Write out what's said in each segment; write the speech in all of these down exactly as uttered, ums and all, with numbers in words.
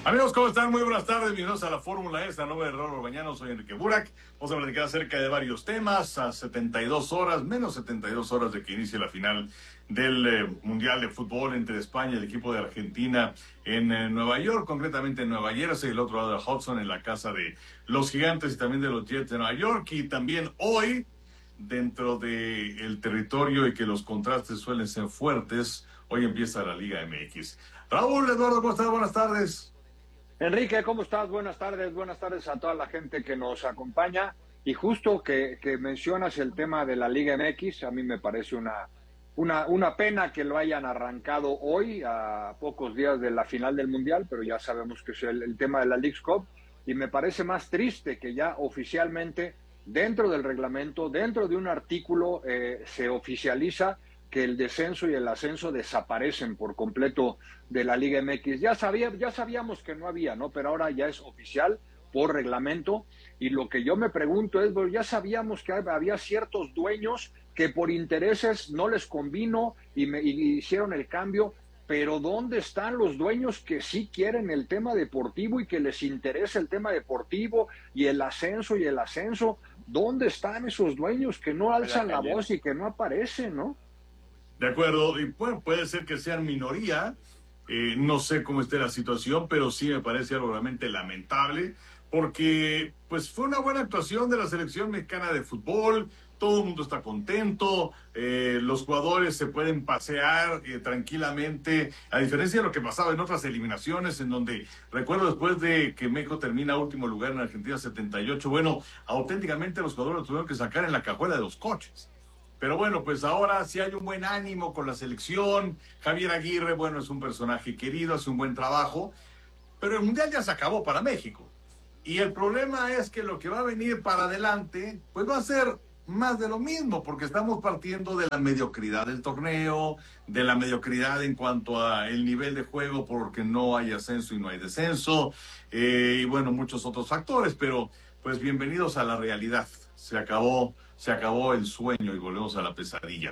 Amigos, ¿cómo están? Muy buenas tardes, bienvenidos a la Fórmula E, a nombre de Raúl Orbañano, soy Enrique Burak. Vamos a platicar acerca de varios temas, a setenta y dos horas, menos setenta y dos horas de que inicie la final del eh, Mundial de Fútbol entre España y el equipo de Argentina en eh, Nueva York, concretamente en Nueva Jersey, el otro lado de Hudson, en la casa de los Gigantes y también de los Jets de Nueva York. Y también hoy, dentro del territorio y que los contrastes suelen ser fuertes, hoy empieza la Liga M X. Raúl, Eduardo, ¿cómo estás? Buenas tardes. Enrique, ¿cómo estás? Buenas tardes, buenas tardes a toda la gente que nos acompaña. Y justo que, que mencionas el tema de la Liga M X, a mí me parece una, una, una pena que lo hayan arrancado hoy, a pocos días de la final del Mundial, pero ya sabemos que es el, el tema de la Leagues Cup. Y me parece más triste que ya oficialmente, dentro del reglamento, dentro de un artículo, eh, se oficializa que el descenso y el ascenso desaparecen por completo de la Liga M X. Ya sabía, ya sabíamos que no había, ¿no? Pero ahora ya es oficial por reglamento. Y lo que yo me pregunto es, bueno, ya sabíamos que había ciertos dueños que por intereses no les convino y, me, y hicieron el cambio, pero ¿dónde están los dueños que sí quieren el tema deportivo y que les interesa el tema deportivo y el ascenso y el ascenso? ¿Dónde están esos dueños que no alzan la voz y que no aparecen, no? De acuerdo, y bueno, puede ser que sean minoría, eh, no sé cómo esté la situación, pero sí me parece algo realmente lamentable, porque pues fue una buena actuación de la selección mexicana de fútbol, todo el mundo está contento, eh, los jugadores se pueden pasear eh, tranquilamente, a diferencia de lo que pasaba en otras eliminaciones, en donde recuerdo después de que México termina último lugar en Argentina setenta y ocho, bueno, auténticamente los jugadores los tuvieron que sacar en la cajuela de los coches. Pero bueno, pues ahora sí hay un buen ánimo con la selección. Javier Aguirre, bueno, es un personaje querido, hace un buen trabajo, pero el Mundial ya se acabó para México. Y el problema es que lo que va a venir para adelante, pues va a ser más de lo mismo, porque estamos partiendo de la mediocridad del torneo, de la mediocridad en cuanto a el nivel de juego, porque no hay ascenso y no hay descenso, eh, y bueno, muchos otros factores, pero pues bienvenidos a la realidad. Se acabó, se acabó el sueño y volvemos a la pesadilla.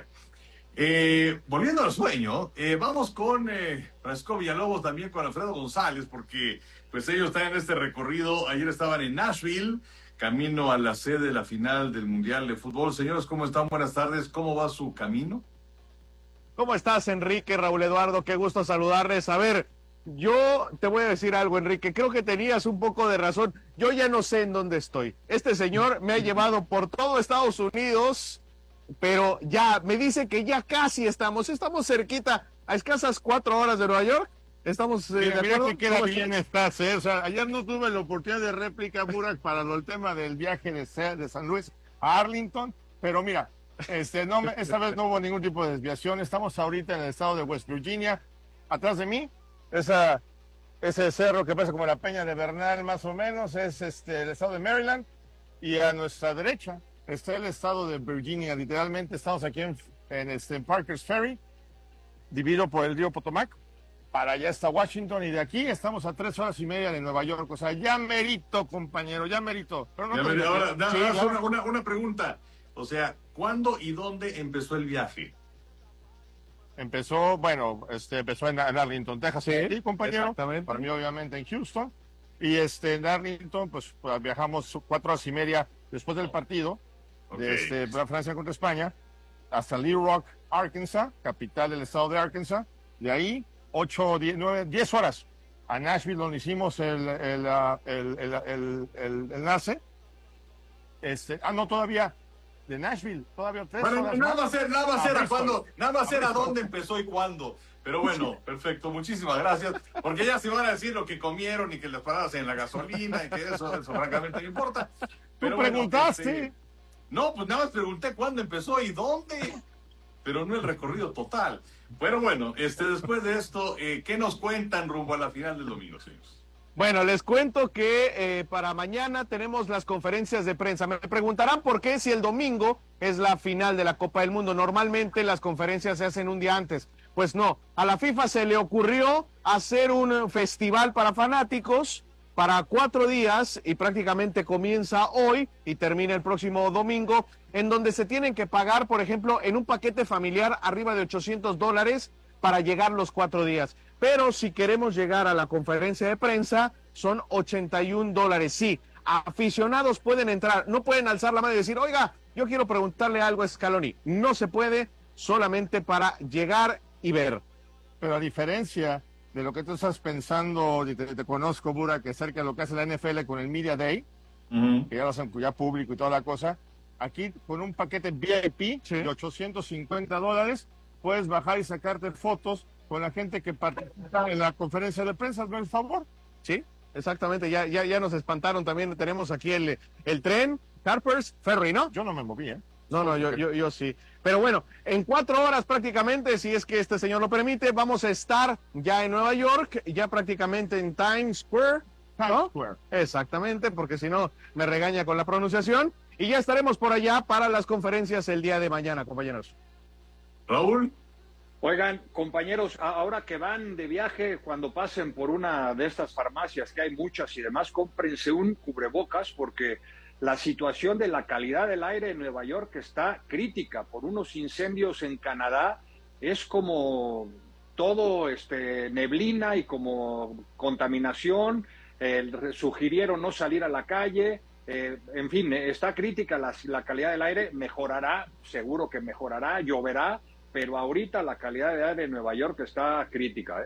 Eh, volviendo al sueño, eh, vamos con eh, Francisco Villalobos, también con Alfredo González, porque pues ellos están en este recorrido. Ayer estaban en Nashville, camino a la sede de la final del Mundial de Fútbol. Señores, ¿cómo están? Buenas tardes. ¿Cómo va su camino? ¿Cómo estás, Enrique, Raúl Eduardo? Qué gusto saludarles. A ver, yo te voy a decir algo, Enrique. Creo que tenías un poco de razón. Yo ya no sé en dónde estoy. Este señor me ha llevado por todo Estados Unidos, pero ya me dice que ya casi estamos. Estamos cerquita, a escasas cuatro horas de Nueva York. Estamos, eh, mira, ¿de mira que queda bien estás? estás, ¿eh? O sea, ayer no tuve la oportunidad de réplica, Burak, para lo, el tema del viaje de, de San Luis a Arlington, pero mira, este, no, esta vez no hubo ningún tipo de desviación. Estamos ahorita en el estado de West Virginia. Atrás de mí, esa, ese cerro que pasa como la Peña de Bernal, más o menos, es este, el estado de Maryland. Y a nuestra derecha está el estado de Virginia. Literalmente estamos aquí en, en, este, en Parker's Ferry, dividido por el río Potomac. Para allá está Washington, y de aquí estamos a tres horas y media de Nueva York. O sea, ya merito, compañero, ya merito. Pero no ya merito. Ahora, da, sí, da, una, una, una pregunta. O sea, ¿cuándo y dónde empezó el viaje? Empezó, bueno, este, empezó en, en Arlington, Texas, sí, sí, compañero. Exactamente. Para mí, obviamente, en Houston. Y este, en Arlington, pues, pues viajamos cuatro horas y media después del partido, okay, de este, Francia contra España, hasta Little Rock, Arkansas, capital del estado de Arkansas. De ahí, ocho, diez, nueve, diez horas a Nashville, donde hicimos el, el, el, el, el, el, el enlace. Este, ah, no, todavía. De Nashville, todavía tres bueno, horas nada va a ser, nada va a ser a, a cuándo, nada va a ser a dónde empezó y cuándo. Pero bueno, perfecto, muchísimas gracias. Porque ya se van a decir lo que comieron y que les paradas en la gasolina y que eso, eso francamente no importa. Pero ¿tú preguntaste? Bueno, este, no, pues nada más pregunté cuándo empezó y dónde, pero no el recorrido total. Pero bueno, este, después de esto, eh, ¿qué nos cuentan rumbo a la final del domingo, señores? Bueno, les cuento que eh, para mañana tenemos las conferencias de prensa. Me preguntarán por qué si el domingo es la final de la Copa del Mundo. Normalmente las conferencias se hacen un día antes. Pues no, a la FIFA se le ocurrió hacer un festival para fanáticos para cuatro días y prácticamente comienza hoy y termina el próximo domingo, en donde se tienen que pagar, por ejemplo, en un paquete familiar arriba de ochocientos dólares para llegar los cuatro días. pero si queremos llegar a la conferencia de prensa, son ochenta y un dólares. Sí, aficionados pueden entrar, no pueden alzar la mano y decir, oiga, yo quiero preguntarle algo a Scaloni. No se puede, solamente para llegar y ver. Pero a diferencia de lo que tú estás pensando, y te, te conozco, Burak, que acerca de lo que hace la N F L con el Media Day, uh-huh. que ya lo hacen ya público y toda la cosa, aquí con un paquete V I P sí. de ochocientos cincuenta dólares, puedes bajar y sacarte fotos con la gente que participa en la conferencia de prensa, ¿no? El favor. Sí, exactamente, ya, ya, ya nos espantaron también, tenemos aquí el, el tren, Harper's Ferry, ¿no? Yo no me moví, ¿eh? No, no, yo, yo, yo sí. Pero bueno, en cuatro horas prácticamente, si es que este señor lo permite, vamos a estar ya en Nueva York, ya prácticamente en Times Square, ¿no? Times Square. Exactamente, porque si no me regaña con la pronunciación. Y ya estaremos por allá para las conferencias el día de mañana, compañeros. Raúl. Oigan, compañeros, ahora que van de viaje, cuando pasen por una de estas farmacias, que hay muchas y demás, cómprense un cubrebocas, porque la situación de la calidad del aire en Nueva York está crítica por unos incendios en Canadá. Es como todo este, neblina y como contaminación. Eh, sugirieron no salir a la calle. Eh, en fin, está crítica la, la calidad del aire. Mejorará, seguro que mejorará, lloverá, pero ahorita la calidad del aire en Nueva York está crítica, ¿eh?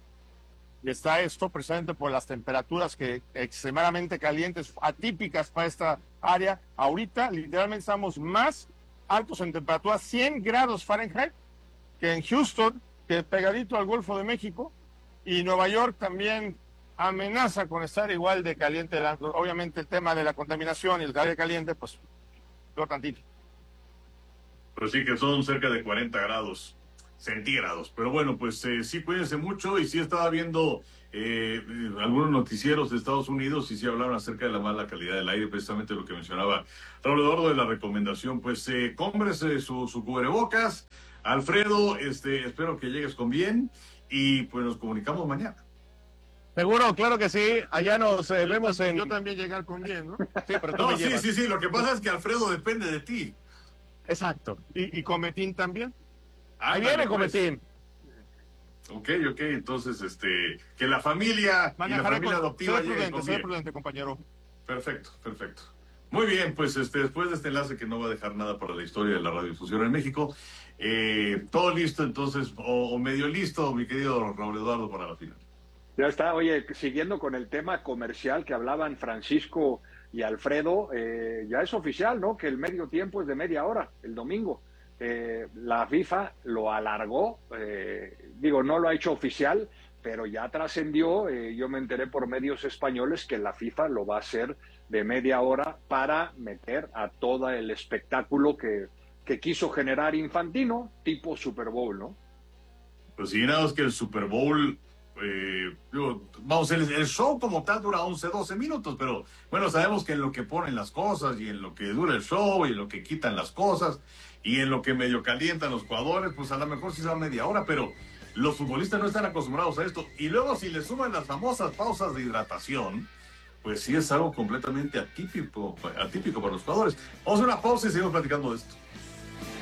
Y está esto precisamente por las temperaturas que extremadamente calientes, atípicas para esta área. Ahorita literalmente estamos más altos en temperatura, cien grados Fahrenheit, que en Houston, que pegadito al Golfo de México, y Nueva York también amenaza con estar igual de caliente. Obviamente el tema de la contaminación y el aire caliente, pues, lo tantito. Pero sí que son cerca de cuarenta grados centígrados. Pero bueno, pues eh, sí, cuídense mucho. Y sí estaba viendo eh, algunos noticieros de Estados Unidos y sí hablaron acerca de la mala calidad del aire, precisamente lo que mencionaba Raúl Eduardo de la recomendación. Pues eh, cómprese su, su cubrebocas. Alfredo, este, espero que llegues con bien y pues nos comunicamos mañana. Seguro, claro que sí. Allá nos eh, vemos en... Yo también llegar con bien, ¿no? Sí, pero tú no, me sí, llevas. sí, sí. Lo que pasa es que Alfredo depende de ti. Exacto. ¿Y, y Cometín también? Ahí viene Cometín. Ok, ok, entonces, este, que la familia y la familia adoptiva lleguen con bien. Sea prudente, compañero. Perfecto, perfecto. Muy bien, pues este, después de este enlace que no va a dejar nada para la historia de la radiodifusión en México, eh, todo listo entonces, o, o medio listo, mi querido Raúl Eduardo, para la final. Ya está, oye, siguiendo con el tema comercial que hablaban Francisco y Alfredo, eh, ya es oficial, ¿no? Que el medio tiempo es de media hora, el domingo. Eh, la FIFA lo alargó, eh, digo, no lo ha hecho oficial, pero ya trascendió, eh, yo me enteré por medios españoles que la FIFA lo va a hacer de media hora para meter a todo el espectáculo que, que quiso generar Infantino, tipo Super Bowl, ¿no? Pues sí, nada más que el Super Bowl, eh, digo, vamos, el, el show como tal dura once, doce minutos, pero bueno, sabemos que en lo que ponen las cosas y en lo que dura el show y en lo que quitan las cosas y en lo que medio calientan los jugadores, pues a lo mejor sí se va media hora, pero los futbolistas no están acostumbrados a esto. Y luego si le suman las famosas pausas de hidratación, pues sí es algo completamente atípico, atípico para los jugadores. Vamos a una pausa y seguimos platicando de esto.